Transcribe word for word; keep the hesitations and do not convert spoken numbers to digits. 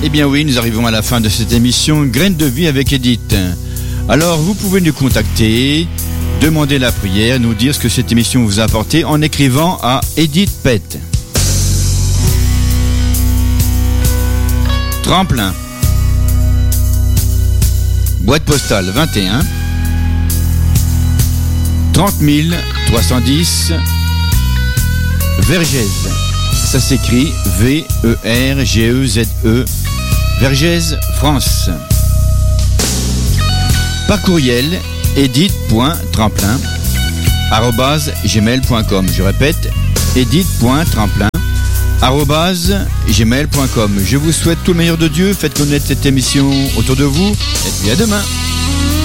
Eh bien oui, nous arrivons à la fin de cette émission Graines de vie avec Edith. Alors vous pouvez nous contacter, demander la prière, nous dire ce que cette émission vous a apporté en écrivant à Edith Pett. Tremplin, boîte postale vingt et un, trente mille trois cent dix, Vergès. Ça s'écrit V E R G E Z E, Vergès, France. Par courriel, edith.tremplin arobase gmail point com. Je répète, edith.tremplin arobase gmail point com. Je vous souhaite tout le meilleur de Dieu. Faites connaître cette émission autour de vous. Et puis à demain.